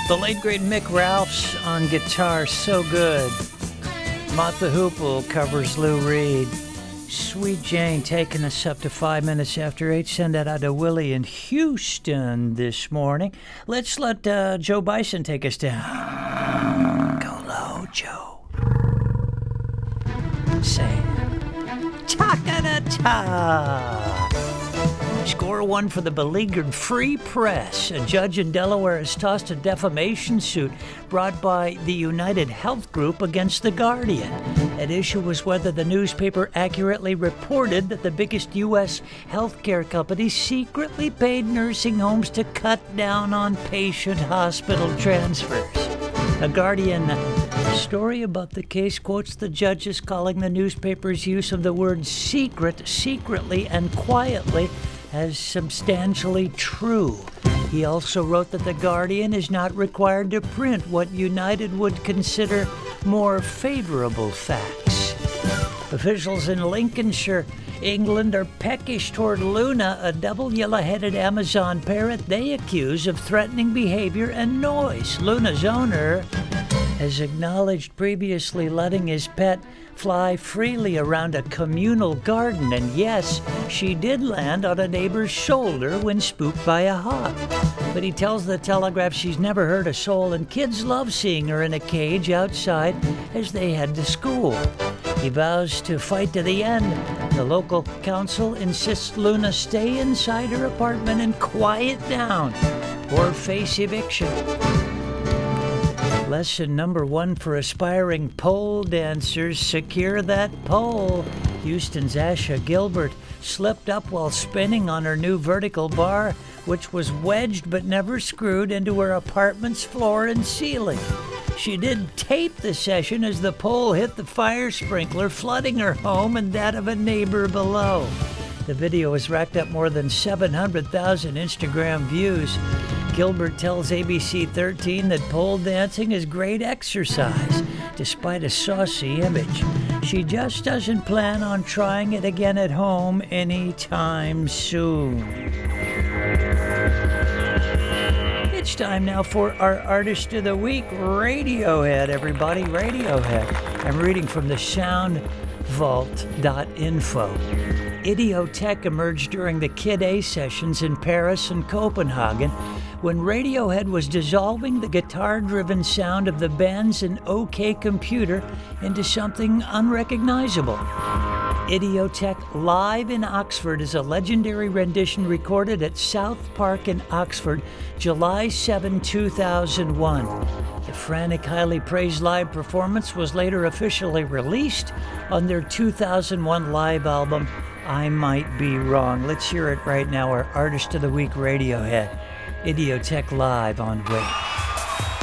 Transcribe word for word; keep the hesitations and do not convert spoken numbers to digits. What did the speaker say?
The late great Mick Ralphs on guitar, so good. Mott the Hoople covers Lou Reed. Sweet Jane taking us up to five minutes after eight. Send that out to Willie in Houston this morning. Let's let uh, Joe Bison take us down. Go low, Joe. Say, ta-ka-da-ta. Score one for the beleaguered Free Press. A judge in Delaware has tossed a defamation suit brought by the United Health Group against The Guardian. At issue was whether the newspaper accurately reported that the biggest U S healthcare company secretly paid nursing homes to cut down on patient hospital transfers. A Guardian story about the case quotes the judges calling the newspaper's use of the word secret, secretly, and quietly as substantially true. He also wrote that The Guardian is not required to print what United would consider more favorable facts. Officials in Lincolnshire, England, are peckish toward Luna, a double yellow-headed Amazon parrot they accuse of threatening behavior and noise. Luna's owner has acknowledged previously letting his pet fly freely around a communal garden, and yes, she did land on a neighbor's shoulder when spooked by a hawk. But he tells the Telegraph she's never hurt a soul, and kids love seeing her in a cage outside as they head to school. He vows to fight to the end. The local council insists Luna stay inside her apartment and quiet down or face eviction. Lesson number one for aspiring pole dancers: secure that pole. Houston's Asha Gilbert slipped up while spinning on her new vertical bar, which was wedged but never screwed into her apartment's floor and ceiling. She did tape the session as the pole hit the fire sprinkler, flooding her home and that of a neighbor below. The video has racked up more than seven hundred thousand Instagram views. Gilbert tells A B C thirteen that pole dancing is great exercise, despite a saucy image. She just doesn't plan on trying it again at home anytime soon. It's time now for our Artist of the Week, Radiohead, everybody, Radiohead. I'm reading from the sound vault dot info. Idioteque emerged during the Kid A sessions in Paris and Copenhagen when Radiohead was dissolving the guitar-driven sound of the Benz and OK Computer into something unrecognizable. Idioteque Live in Oxford is a legendary rendition recorded at South Park in Oxford, July seventh, two thousand one. The frantic, highly praised live performance was later officially released on their two thousand one live album, I Might Be Wrong. Let's hear it right now, our Artist of the Week, Radiohead. Idioteque Live on Wave.